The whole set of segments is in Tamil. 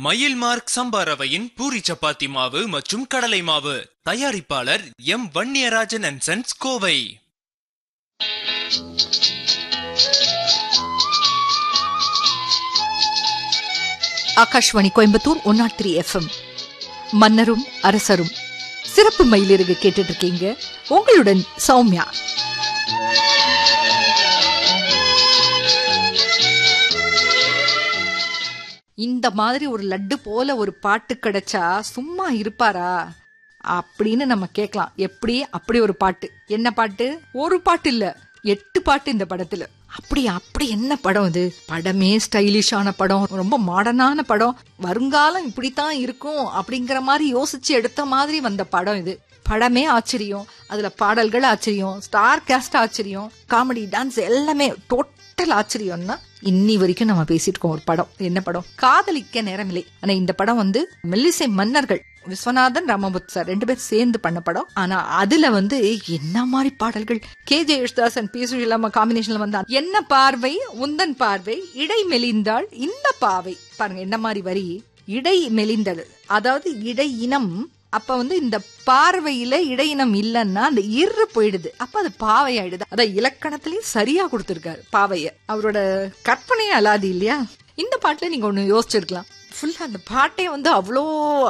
மயில் மார்க் சம்பா ரவையின் பூரி சப்பாத்தி மாவு மற்றும் கடலை மாவு. தயாரிப்பாளர் M Vanniyarajan and sons, Kovai. Akashvani Coimbatore 103 FM. மன்னரும் அரசரும் சிறப்பு மயிலிறகு கேட்டுட்டு இருக்கீங்க. உங்களுடன் சௌமியா. இந்த மாதிரி ஒரு லட்டு போல ஒரு பாட்டு கிடைச்சா சும்மா இருப்பாரா அப்படின்னு நம்ம கேட்கலாம். எப்படி அப்படி ஒரு பாட்டு? என்ன பாட்டு? ஒரு பாட்டு இல்ல, 8 பாட்டு இந்த படத்துல. அப்படி என்ன படம் இது? படமே ஸ்டைலிஷான படம், ரொம்ப மாடர்னான படம், வருங்காலம் இப்படித்தான் இருக்கும் அப்படிங்கிற மாதிரி யோசிச்சு எடுத்த மாதிரி வந்த படம் இது. படமே ஆச்சரியம், அதுல பாடல்கள் ஆச்சரியம், ஸ்டார் காஸ்ட் ஆச்சரியம், காமெடி டான்ஸ் எல்லாமே டோட்டல் ஆச்சரியம்னா இன்னி வரைக்கும் நம்ம பேசிட்டு இருக்கோம் ஒரு படம். என்ன படம்? காதலிக்க நேரமில்லை. ஆனா இந்த படம் மெல்லிசை மன்னர்கள் விஸ்வநாதன், ராமமுத்து சார் 2 பேர் சேர்ந்து பண்ண படம். ஆனா அதுல என்ன மாதிரி பாடல்கள்! KJ யேசுதாஸ், பி சுஷீலா காம்பினேஷன்ல வந்தா என்ன பார்வை உந்தன் பார்வை, இடை மெலிந்தாள் இந்த பாவை. பாருங்க என்ன மாதிரி வரி! இடை மெலிந்தது, அதாவது இடை இனம். அப்ப இந்த பார்வையில இடையினம் இல்லன்னா அந்த இரு போயிடுது, அப்ப அது பாவை ஆயிடுது. அதான் இலக்கணத்திலயும் சரியா கொடுத்திருக்காரு பாவைய. அவரோட கற்பனையே அலாதி இல்லையா? இந்த பாட்டுல நீங்க ஒண்ணு யோசிச்சிருக்கலாம். ஃபுல்லா அந்த பாட்டே அவ்வளோ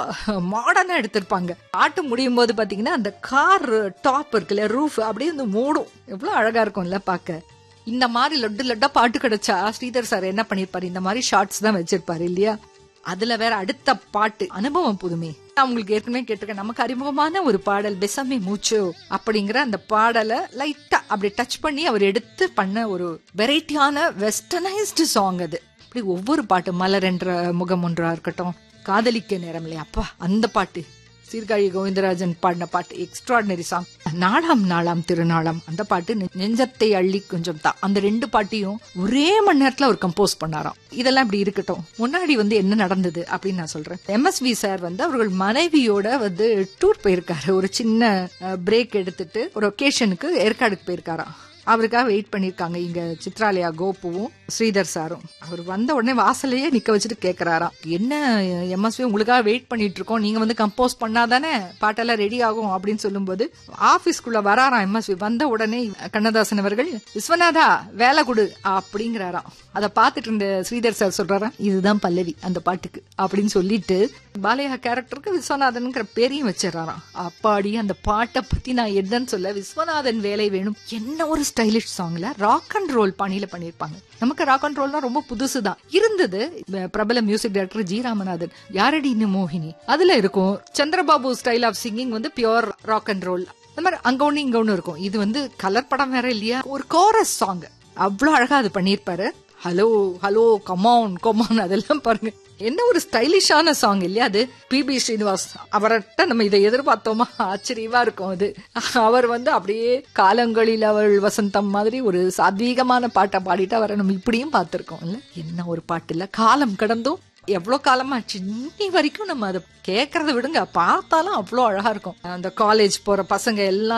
மாடர்னா எடுத்திருப்பாங்க. பாட்டு முடியும் போது பாத்தீங்கன்னா அந்த கார் டாப் இருக்குல்ல, ரூஃப் அப்படியே மூடும். எவ்வளவு அழகா இருக்கும்ல பாக்க. இந்த மாதிரி லட்டா பாட்டு கிடைச்சா ஸ்ரீதர் சார் என்ன பண்ணிருப்பாரு? இந்த மாதிரி ஷார்ட்ஸ் தான் வச்சிருப்பாரு இல்லையா? அதுல வேற அடுத்த பாட்டு அனுபவம் புதுமை. உங்களுக்கு ஏற்கனவே கேட்டிருக்கேன், நமக்கு அறிமுகமான ஒரு பாடல் பெசமே மூச்சு அப்படிங்கிற அந்த பாடலை லைட்டா அப்படி டச் பண்ணி அவர் எடுத்து பண்ண ஒரு வெரைட்டியான வெஸ்டர்னைஸ்டு சாங் அது. அப்படி ஒவ்வொரு பாட்டு, மலர் என்ற முகம் ஒன்றா இருக்கட்டும், காதலிக்க நேரம் இல்லையா, அப்பா அந்த பாட்டு, சீர்காழி கோவிந்தராஜன் பாடின பாட்டு எக்ஸ்ட்ராடினரி சாங். நாளாம் நாளாம் திருநாளாம் அந்த பாட்டு, நெஞ்சத்தை அள்ளி கொஞ்சம் தான், அந்த 2 பாட்டையும் ஒரே மணி நேரத்துல அவர் கம்போஸ் பண்ணாராம். இதெல்லாம் இப்படி இருக்கட்டும், முன்னாடி என்ன நடந்தது அப்படின்னு நான் சொல்றேன். MSV சார் அவர்கள் மனைவியோட டூர் போயிருக்காரு. ஒரு சின்ன பிரேக் எடுத்துட்டு ஒரு ஒகேஷனுக்கு ஏற்காடுக்கு போயிருக்காராம். அவருக்காக வெயிட் பண்ணிருக்காங்க இங்க சித்ராலயா கோபுவும் ஸ்ரீதர் சாரும். அவர் வந்த உடனே வாசலையே நிக்க வச்சுட்டு கேக்குறாராம், என்ன MSV உங்களுக்காக வெயிட் பண்ணிட்டு இருக்கோம், நீங்க கம்போஸ் பண்ணாதானே பாட்டெல்லாம் ரெடி ஆகும் அப்படின்னு சொல்லும் போது ஆபீஸ்க்குள்ள வராராம் MSV. வந்த உடனே கண்ணதாசன் அவர்கள், விஸ்வநாதா வேலை கொடு அப்படிங்கிறாராம். அதை பார்த்துட்டு இருந்த ஸ்ரீதர் சார் சொல்றாராம், இதுதான் பல்லவி அந்த பாட்டுக்கு அப்படின்னு சொல்லிட்டு பாலையா கேரக்டருக்கு விஸ்வநாதன்ங்கிற பேரையும் வச்சிடறாராம். அப்பாடி அந்த பாட்டை பத்தி நான் என்னன்னு சொல்ல, விஸ்வநாதன் வேலை வேணும். என்ன ஒரு ஸ்டைலிஷ் சாங்ல ராக் அண்ட் ரோல் பாணியில பண்ணிருப்பாங்க. நமக்கு ராக் அண்ட் ரோல்னா ரொம்ப புதுசுதான் இருந்தது. பிரபல மியூசிக் டைரக்டர் ஜி ராமநாதன், யாரடி இன்னும் மோகினி அதுல இருக்கும். Chandrababu style of singing pure rock and roll. அந்த மாதிரி அங்க ஒண்ணு இங்க ஒண்ணு இருக்கும். இது கலர் படம் வேற இல்லையா, ஒரு கோரஸ் சாங் அவ்வளவு அழகா அது பண்ணிருப்பாரு. ஹலோ ஹலோ கமான் கமான் அதெல்லாம் பாருங்க, என்ன ஒரு ஸ்டைலிஷான சாங் இல்லையா அது. PB ஸ்ரீனிவாஸ் அவர்கிட்ட நம்ம இதை எதிர்பார்த்தோமா? ஆச்சரியமா இருக்கும் அது. அவர் அப்படியே காலங்களில் அவள் வசந்தம் மாதிரி ஒரு சாத்வீகமான பாட்டை பாடிட்டு அவரை நம்ம இப்படியும் பார்த்திருக்கோம் இல்ல. என்ன ஒரு பாட்டு இல்ல, காலம் கடந்தும் எவ்வளவு காலமாச்சு இன்னி வரைக்கும் நம்ம அதை கேட்கறத விடுங்க, பார்த்தாலும் அவ்வளோ அழகா இருக்கும். அந்த காலேஜ் போற பசங்க எல்லாம்